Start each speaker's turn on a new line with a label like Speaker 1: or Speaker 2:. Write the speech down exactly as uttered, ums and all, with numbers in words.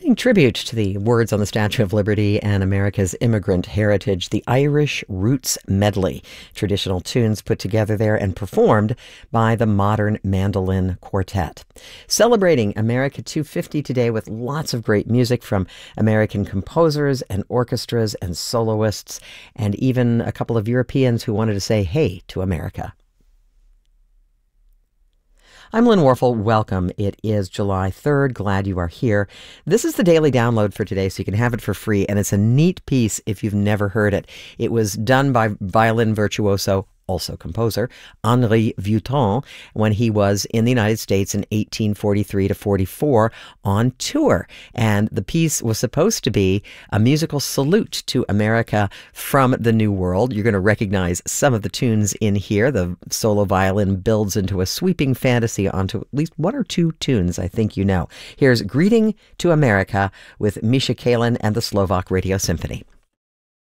Speaker 1: paying tribute to the words on the Statue of Liberty and America's immigrant heritage, the Irish Roots Medley. Traditional tunes put together there and performed by the Modern Mandolin Quartet. Celebrating America two fifty today with lots of great music from American composers and orchestras and soloists, and even a couple of Europeans who wanted to say hey to America. I'm Lynn Warfel. Welcome. It is July third. Glad you are here. This is the daily download for today, so you can have it for free, and it's a neat piece if you've never heard it. It was done by violin virtuoso, also composer, Henri Vieuxtemps, when he was in the United States in eighteen forty-three to forty-four on tour. And the piece was supposed to be a musical salute to America from the New World. You're going to recognize some of the tunes in here. The solo violin builds into a sweeping fantasy onto at least one or two tunes I think you know. Here's Greeting to America with Misha Kalin and the Slovak Radio Symphony.